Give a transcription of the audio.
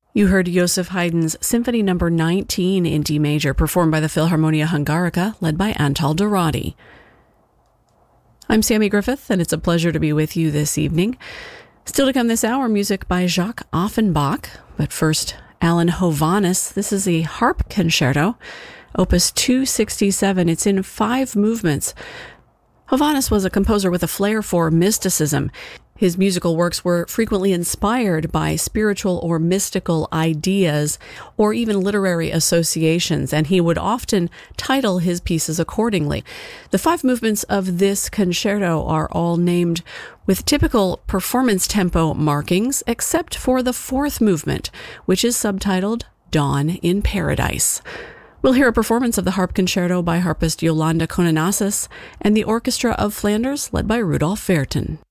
You heard Joseph Haydn's Symphony No. 19 in D major, performed by the Philharmonia Hungarica, led by Antal Dorati. I'm Sammy Griffith, and it's a pleasure to be with you this evening. Still to come this hour, music by Jacques Offenbach. But first, Alan Hovhaness. This is a harp concerto, opus 267. It's in 5 movements. Hovhaness was a composer with a flair for mysticism. His musical works were frequently inspired by spiritual or mystical ideas or even literary associations, and he would often title his pieces accordingly. The 5 movements of this concerto are all named with typical performance tempo markings, except for the 4th movement, which is subtitled Dawn in Paradise. We'll hear a performance of the harp concerto by harpist Yolanda Kononassis and the Orchestra of Flanders, led by Rudolf Verton.